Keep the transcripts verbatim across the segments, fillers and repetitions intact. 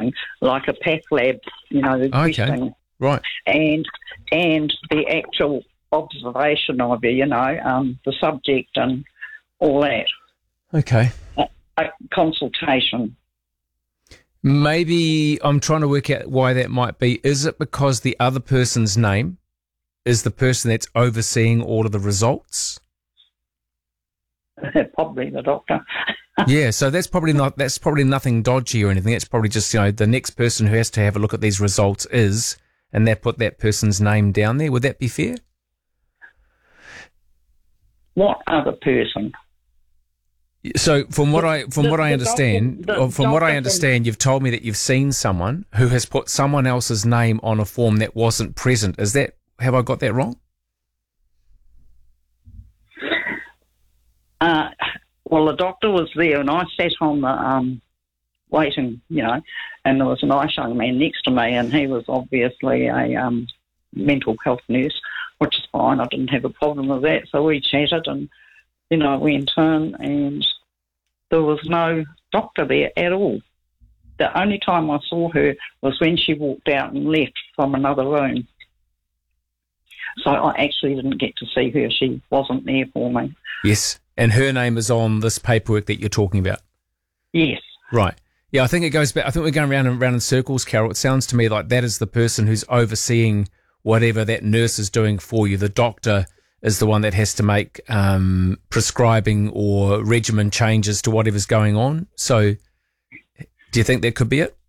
testing, like a path lab, you know, the Okay. testing. Right. And, and the actual observation of you, you know, um, the subject and all that. Okay. A, a consultation. Maybe I'm trying to work out why that might be. Is it because the other person's name is the person that's overseeing all of the results? Probably the doctor. Yeah, so that's probably not that's probably nothing dodgy or anything. It's probably just, you know, the next person who has to have a look at these results is, and they put that person's name down there. Would that be fair? What other person? So from what I from The- what I the understand, doctor- the or from what I doctor understand, you've told me that you've seen someone who has put someone else's name on a form that wasn't present. Is that, have I got that wrong? Uh, well, the doctor was there, and I sat on the um, waiting, you know, and there was a nice young man next to me, and he was obviously a um, mental health nurse, which is fine. I didn't have a problem with that, so we chatted, and you know, went in, and there was no doctor there at all. The only time I saw her was when she walked out and left from another room. So I actually didn't get to see her. She wasn't there for me. Yes, and her name is on this paperwork that you're talking about. Yes. Right. Yeah, I think it goes back. I think we're going round and round in circles, Carol. It sounds to me like that is the person who's overseeing whatever that nurse is doing for you. The doctor is the one that has to make um, prescribing or regimen changes to whatever's going on. So do you think that could be it?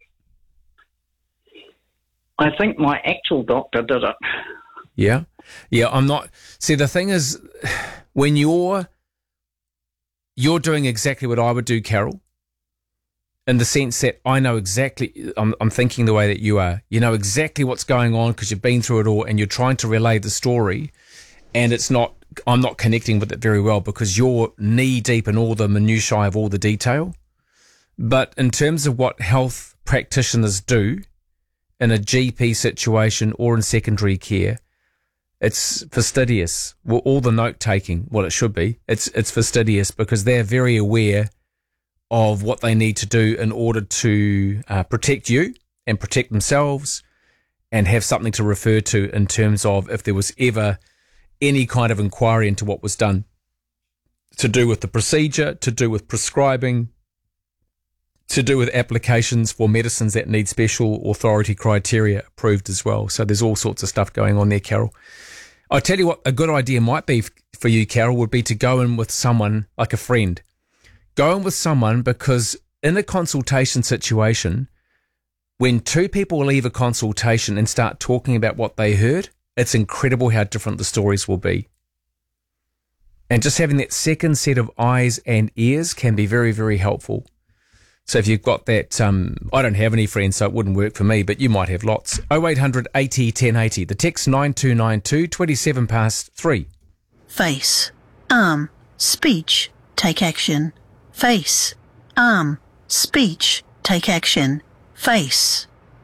I think my actual doctor did it. Yeah. Yeah, I'm not. See, the thing is, when you're, you're doing exactly what I would do, Carol, in the sense that I know exactly, I'm, I'm thinking the way that you are. You know exactly what's going on because you've been through it all and you're trying to relay the story. And it's not, I'm not connecting with it very well because you're knee deep in all the minutiae of all the detail. But in terms of what health practitioners do in a G P situation or in secondary care, it's fastidious. Well, all the note taking, well, it should be. It's it's fastidious because they're very aware of what they need to do in order to uh, protect you and protect themselves and have something to refer to in terms of if there was ever any kind of inquiry into what was done to do with the procedure, to do with prescribing, to do with applications for medicines that need special authority criteria approved as well. So there's all sorts of stuff going on there, Carol. I tell you what, a good idea might be for you, Carol, would be to go in with someone like a friend. Go in with someone because in a consultation situation, when two people leave a consultation and start talking about what they heard, it's incredible how different the stories will be. And just having that second set of eyes and ears can be very, very helpful. So if you've got that, um, I don't have any friends, so it wouldn't work for me, but you might have lots. oh eight hundred eighty ten eighty. The text nine two nine two, twenty-seven past three. Face, arm, speech, take action. Face, arm, speech, take action. Face,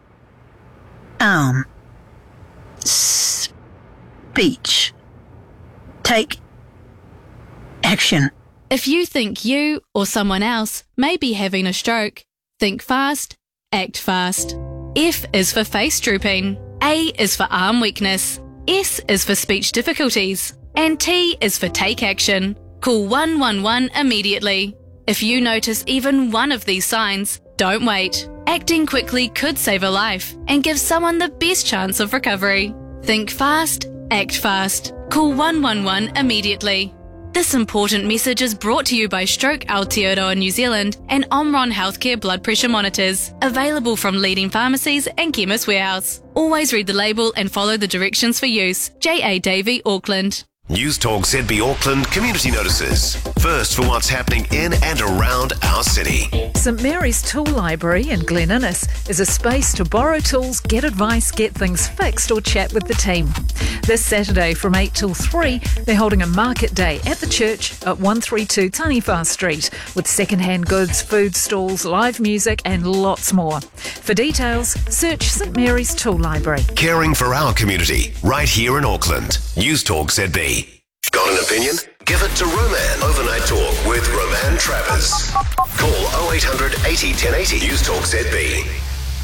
arm, speech, take action. If you think you or someone else may be having a stroke, think fast, act fast. F is for face drooping, A is for arm weakness, S is for speech difficulties, and T is for take action. Call one one one immediately. If you notice even one of these signs, don't wait. Acting quickly could save a life and give someone the best chance of recovery. Think fast, act fast. Call one one one immediately. This important message is brought to you by Stroke Aotearoa New Zealand and Omron Healthcare Blood Pressure Monitors, available from leading pharmacies and Chemist Warehouse. Always read the label and follow the directions for use. J A Davey, Auckland. News Talk Z B Auckland Community Notices. First for what's happening in and around our city. St Mary's Tool Library in Glen Innes is a space to borrow tools, get advice, get things fixed or chat with the team. This Saturday from eight till three, they're holding a market day at the church at one thirty-two Taniwha Street with second-hand goods, food stalls, live music and lots more. For details, search St Mary's Tool Library. Caring for our community, right here in Auckland. News Talk Z B. Got an opinion? Give it to Roman. Overnight Talk with Roman Travers. Call oh eight hundred eighty ten eighty. News Talk Z B.